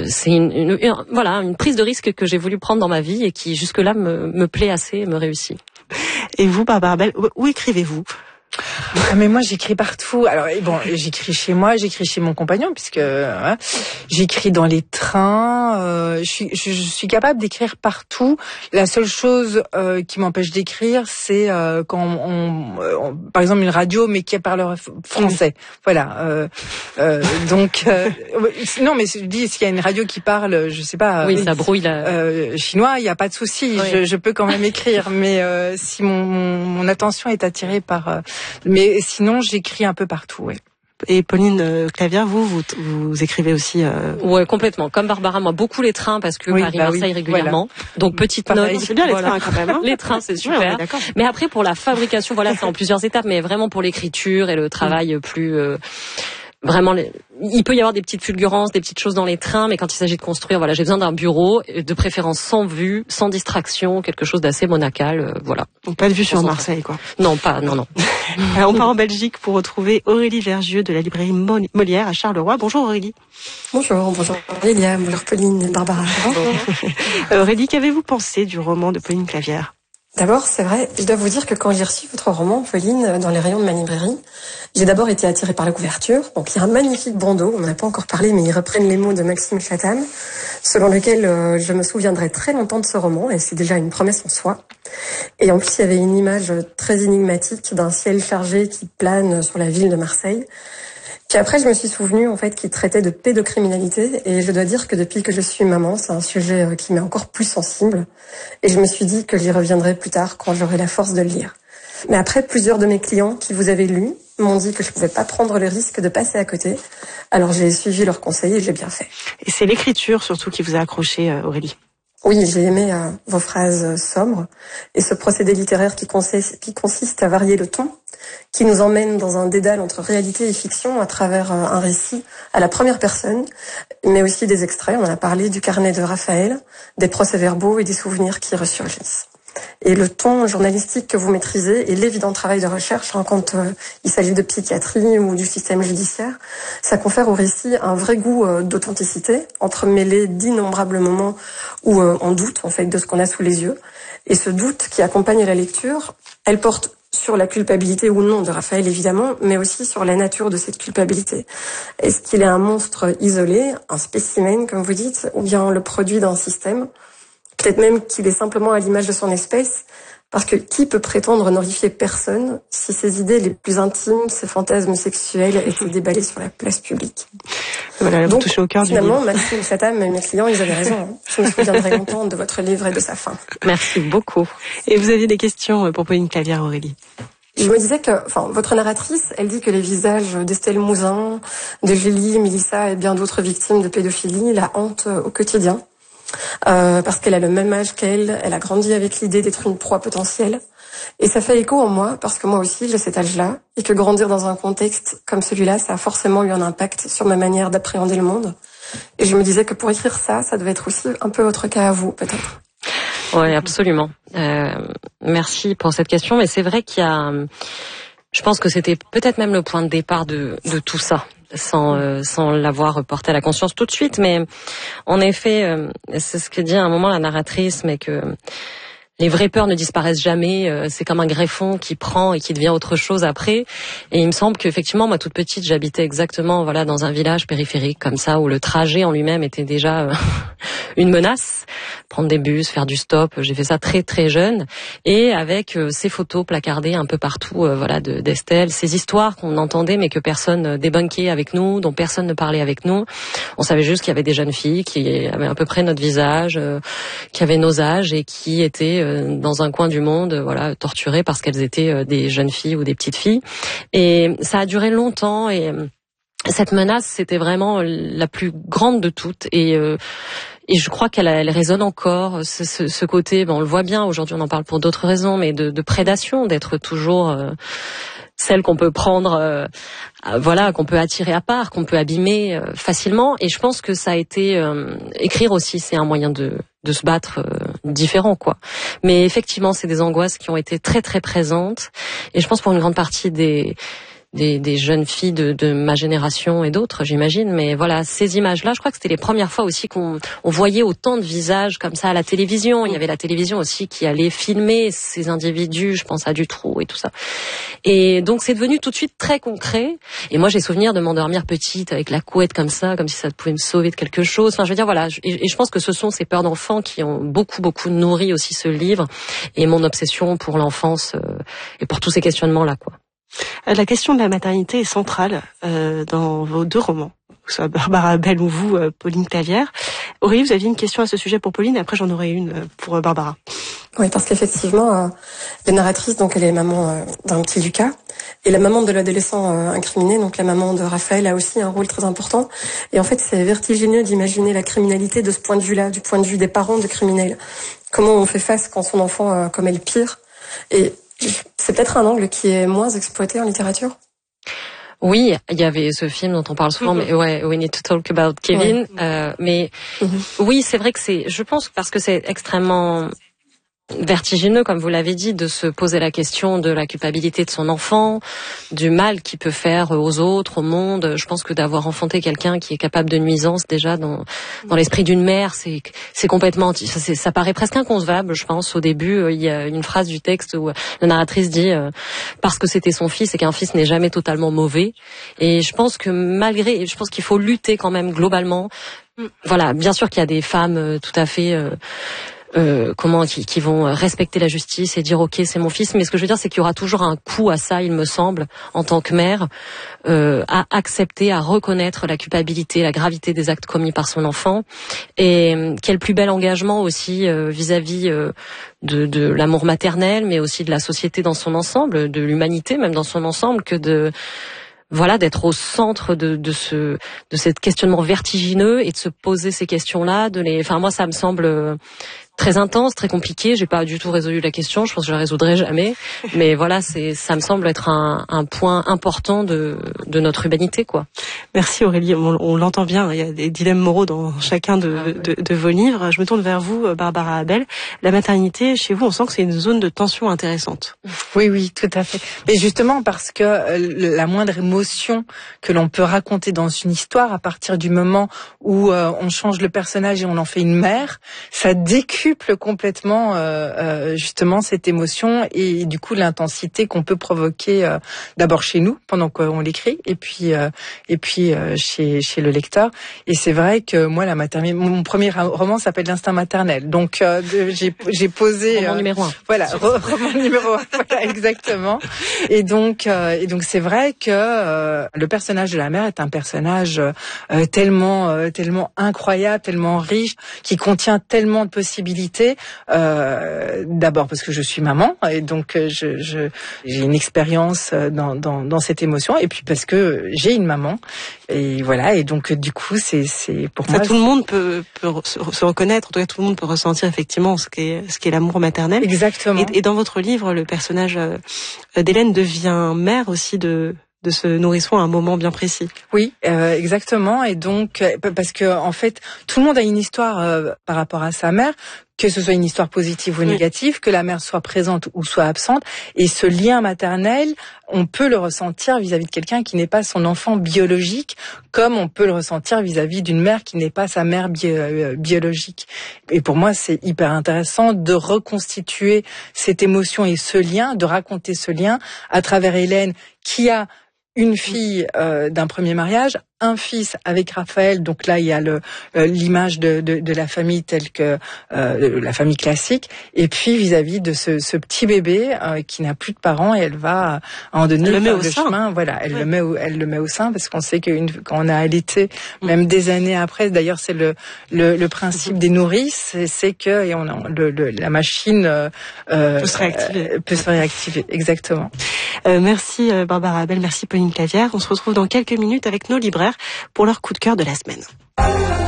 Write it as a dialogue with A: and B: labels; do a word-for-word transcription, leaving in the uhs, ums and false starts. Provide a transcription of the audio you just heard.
A: c'est une, une, une, voilà, une prise de risque que j'ai voulu prendre dans ma vie et qui jusque-là me, me plaît assez et me réussit.
B: Et vous, Barbara Bell, où écrivez-vous ?
C: Ah, mais moi j'écris partout. Alors bon, j'écris chez moi, j'écris chez mon compagnon puisque hein, j'écris dans les trains. Euh, je, suis, je, je suis capable d'écrire partout. La seule chose euh, qui m'empêche d'écrire, c'est euh, quand on, on, par exemple une radio mais qui parle français. Voilà. Euh, euh, donc euh, non, mais je dis s'il y a une radio qui parle, je sais pas.
A: Oui, ça brouille la...
C: euh, chinois, il y a pas de souci. Oui. Je, je peux quand même écrire, mais euh, si mon, mon, mon attention est attirée par euh, mais sinon, j'écris un peu partout, ouais.
B: Et Pauline euh, Clavière, vous, vous, vous écrivez aussi euh...
A: Ouais, complètement. Comme Barbara, moi, beaucoup les trains parce que
C: oui,
A: Paris-Marseille
C: bah oui,
A: régulièrement. Voilà. Donc petite
C: Pareil.
A: note.
B: C'est bien les
A: voilà.
B: trains quand même. Hein.
A: Les trains, c'est super.
B: Ouais,
A: mais après, pour la fabrication, voilà, c'est en plusieurs étapes, mais vraiment pour l'écriture et le travail mmh. plus. Euh, Vraiment, les... il peut y avoir des petites fulgurances, des petites choses dans les trains, mais quand il s'agit de construire, voilà, j'ai besoin d'un bureau, de préférence sans vue, sans distraction, quelque chose d'assez monacal, euh, voilà.
B: Donc pas de vue sur Marseille, quoi.
A: Non, pas, non, non.
B: Alors, on part en Belgique pour retrouver Aurélie Vergieux de la librairie Molière à Charleroi. Bonjour Aurélie.
D: Bonjour, bonjour Aurélia, bonjour Pauline et Barbara.
B: Aurélie, qu'avez-vous pensé du roman de Pauline Clavière ?
D: D'abord, c'est vrai, je dois vous dire que quand j'ai reçu votre roman, Pauline, dans les rayons de ma librairie, j'ai d'abord été attirée par la couverture. Donc, il y a un magnifique bandeau, on n'en a pas encore parlé, mais ils reprennent les mots de Maxime Chatham, selon lequel euh, je me souviendrai très longtemps de ce roman, et c'est déjà une promesse en soi. Et en plus, il y avait une image très énigmatique d'un ciel chargé qui plane sur la ville de Marseille. Puis après, je me suis souvenue, en fait, qu'il traitait de pédocriminalité, et je dois dire que depuis que je suis maman, c'est un sujet qui m'est encore plus sensible, et je me suis dit que j'y reviendrai plus tard quand j'aurai la force de le lire. Mais après, plusieurs de mes clients qui vous avez lu m'ont dit que je pouvais pas prendre le risque de passer à côté, alors j'ai suivi leurs conseils et j'ai bien fait.
B: Et c'est l'écriture surtout qui vous a accroché, Aurélie ?
D: Oui, j'ai aimé euh, vos phrases sombres et ce procédé littéraire qui consiste, qui consiste à varier le ton, qui nous emmène dans un dédale entre réalité et fiction à travers euh, un récit à la première personne, mais aussi des extraits, on en a parlé, du carnet de Raphaël, des procès-verbaux et des souvenirs qui ressurgissent. Et le ton journalistique que vous maîtrisez et l'évident travail de recherche, hein, quand euh, il s'agit de psychiatrie ou du système judiciaire, ça confère au récit un vrai goût euh, d'authenticité, entremêlé d'innombrables moments où euh, on doute en fait de ce qu'on a sous les yeux. Et ce doute qui accompagne la lecture, elle porte sur la culpabilité ou non de Raphaël évidemment, mais aussi sur la nature de cette culpabilité. Est-ce qu'il est un monstre isolé, un spécimen comme vous dites, ou bien le produit d'un système ? Peut-être même qu'il est simplement à l'image de son espèce, parce que qui peut prétendre n'horrifier personne si ses idées les plus intimes, ses fantasmes sexuels étaient déballés sur la place publique.
B: Voilà,
D: donc,
B: au cœur
D: finalement,
B: du
D: Maxime Chatham et mes clients, ils avaient raison. Hein. Je me souviendrai longtemps de votre livre et de sa fin.
A: Merci beaucoup.
B: Et vous aviez des questions pour Pauline Clavière, Aurélie ?
D: Je me disais que, enfin, votre narratrice, elle dit que les visages d'Estelle Mouzin, de Julie, Mélissa et bien d'autres victimes de pédophilie la hantent au quotidien. Euh, parce qu'elle a le même âge qu'elle, elle a grandi avec l'idée d'être une proie potentielle. Et ça fait écho en moi, parce que moi aussi j'ai cet âge-là, et que grandir dans un contexte comme celui-là, ça a forcément eu un impact sur ma manière d'appréhender le monde. Et je me disais que pour écrire ça, ça devait être aussi un peu votre cas à vous, peut-être.
A: Oui, absolument. Euh, merci pour cette question, mais c'est vrai qu'il y a... Je pense que c'était peut-être même le point de départ de, de tout ça. Sans, euh, sans l'avoir porté à la conscience tout de suite, mais en effet, euh, c'est ce que dit à un moment la narratrice, mais que les vraies peurs ne disparaissent jamais, euh, c'est comme un greffon qui prend et qui devient autre chose après. Et il me semble qu'effectivement, moi toute petite, j'habitais exactement voilà dans un village périphérique comme ça, où le trajet en lui-même était déjà euh, une menace. Prendre des bus, faire du stop, j'ai fait ça très très jeune, et avec euh, ces photos placardées un peu partout, euh, voilà, de, d'Estelle, ces histoires qu'on entendait mais que personne euh, débunkait avec nous, dont personne ne parlait avec nous. On savait juste qu'il y avait des jeunes filles qui avaient à peu près notre visage, euh, qui avaient nos âges et qui étaient euh, dans un coin du monde, euh, voilà, torturées parce qu'elles étaient euh, des jeunes filles ou des petites filles. Et ça a duré longtemps et euh, cette menace, c'était vraiment la plus grande de toutes. Et euh, Et je crois qu'elle elle résonne encore, ce, ce, ce côté, bon, on le voit bien, aujourd'hui on en parle pour d'autres raisons, mais de, de prédation, d'être toujours euh, celle qu'on peut prendre, euh, voilà, qu'on peut attirer à part, qu'on peut abîmer euh, facilement. Et je pense que ça a été, euh, écrire aussi, c'est un moyen de, de se battre euh, différent, quoi. Mais effectivement, c'est des angoisses qui ont été très très présentes. Et je pense pour une grande partie des... des, des jeunes filles de, de ma génération et d'autres, j'imagine. Mais voilà, ces images-là, je crois que c'était les premières fois aussi qu'on on voyait autant de visages comme ça à la télévision. Il y avait la télévision aussi qui allait filmer ces individus, je pense à Dutroux et tout ça. Et donc c'est devenu tout de suite très concret. Et moi j'ai souvenir de m'endormir petite avec la couette comme ça, comme si ça pouvait me sauver de quelque chose. Enfin je veux dire voilà, et, et je pense que ce sont ces peurs d'enfants qui ont beaucoup beaucoup nourri aussi ce livre et mon obsession pour l'enfance euh, et pour tous ces questionnements là quoi.
B: La question de la maternité est centrale euh, dans vos deux romans, que ce soit Barbara Abel ou vous, euh, Pauline Clavière. Aurélie, vous aviez une question à ce sujet pour Pauline, et après j'en aurai une pour euh, Barbara.
D: Oui, parce qu'effectivement, euh, la narratrice, donc elle est maman euh, d'un petit Lucas, et la maman de l'adolescent euh, incriminé, donc la maman de Raphaël, a aussi un rôle très important. Et en fait, c'est vertigineux d'imaginer la criminalité de ce point de vue-là, du point de vue des parents de criminels. Comment on fait face quand son enfant euh, commet le pire. Et c'est peut-être un angle qui est moins exploité en littérature.
A: Oui, il y avait ce film dont on parle souvent, mm-hmm. mais ouais, We Need to Talk About Kevin. Ouais. Euh, mais mm-hmm. oui, c'est vrai que c'est, je pense, parce que c'est extrêmement vertigineux, comme vous l'avez dit, de se poser la question de la culpabilité de son enfant, du mal qu'il peut faire aux autres, au monde. Je pense que d'avoir enfanté quelqu'un qui est capable de nuisance déjà dans dans l'esprit d'une mère, c'est c'est complètement, ça, c'est, ça paraît presque inconcevable. Je pense au début, il y a une phrase du texte où la narratrice dit euh, parce que c'était son fils et qu'un fils n'est jamais totalement mauvais. Et je pense que malgré, je pense qu'il faut lutter quand même globalement. Voilà, bien sûr qu'il y a des femmes euh, tout à fait euh, Euh, comment qui, qui vont respecter la justice et dire ok c'est mon fils, mais ce que je veux dire c'est qu'il y aura toujours un coût à ça, il me semble, en tant que mère, euh, à accepter, à reconnaître la culpabilité, la gravité des actes commis par son enfant, et euh, quel plus bel engagement aussi euh, vis-à-vis euh, de, de l'amour maternel, mais aussi de la société dans son ensemble, de l'humanité même dans son ensemble, que de voilà, d'être au centre de, de ce, de cet questionnement vertigineux et de se poser ces questions-là, de les, enfin moi ça me semble très intense, très compliqué. J'ai pas du tout résolu la question. Je pense que je la résoudrai jamais. Mais voilà, c'est, ça me semble être un, un point important de, de notre humanité, quoi.
B: Merci Aurélie. On, on l'entend bien. Il y a des dilemmes moraux dans chacun de, ah, ouais. de, de vos livres. Je me tourne vers vous, Barbara Abel. La maternité, chez vous, on sent que c'est une zone de tension intéressante.
C: Oui, oui, tout à fait. Mais justement parce que euh, la moindre émotion que l'on peut raconter dans une histoire, à partir du moment où euh, on change le personnage et on en fait une mère, ça décuple complètement euh, euh, justement cette émotion et du coup l'intensité qu'on peut provoquer euh, d'abord chez nous pendant qu'on l'écrit et puis euh, et puis euh, chez chez le lecteur. Et c'est vrai que moi la maternité, mon premier roman s'appelle L'instinct maternel. Donc euh, j'ai j'ai posé
A: roman
C: euh,
A: numéro un.
C: Voilà, roman numéro un. Voilà, exactement. Et donc euh, et donc c'est vrai que euh, le personnage de la mère est un personnage euh, tellement euh, tellement incroyable, tellement riche, qui contient tellement de possibilités. Euh, d'abord parce que je suis maman et donc je, je j'ai une expérience dans, dans dans cette émotion, et puis parce que j'ai une maman et voilà, et donc du coup c'est c'est pour
B: ça,
C: moi
B: tout le monde peut peut se reconnaître, en tout cas tout le monde peut ressentir effectivement ce qu'est ce qu'est l'amour maternel.
C: Exactement.
B: Et, et dans votre livre, le personnage d'Hélène devient mère aussi de de ce nourrisson à un moment bien précis.
C: Oui, euh, exactement. Et donc, parce que en fait, tout le monde a une histoire euh, par rapport à sa mère, que ce soit une histoire positive ou négative, oui. Que la mère soit présente ou soit absente. Et ce lien maternel, on peut le ressentir vis-à-vis de quelqu'un qui n'est pas son enfant biologique, comme on peut le ressentir vis-à-vis d'une mère qui n'est pas sa mère bi- euh, biologique. Et pour moi, c'est hyper intéressant de reconstituer cette émotion et ce lien, de raconter ce lien à travers Hélène, qui a une fille euh, d'un premier mariage, un fils avec Raphaël. Donc là, il y a le, euh, l'image de, de, de la famille telle que euh, la famille classique. Et puis vis-à-vis de ce, ce petit bébé euh, qui n'a plus de parents, et elle va à un moment donné
B: faire
C: le, le chemin. Voilà, elle ouais. le met, au, elle le met au sein, parce qu'on sait qu'une quand on a allaité, même des années après, d'ailleurs c'est le le, le principe des nourrices, c'est, c'est que et on a, le, le, la machine euh,
B: peut se réactiver.
C: Euh, peut se réactiver, exactement.
B: Euh, merci Barbara Abel, merci Pauline Clavière. On se retrouve dans quelques minutes avec nos libraires pour leur coup de cœur de la semaine.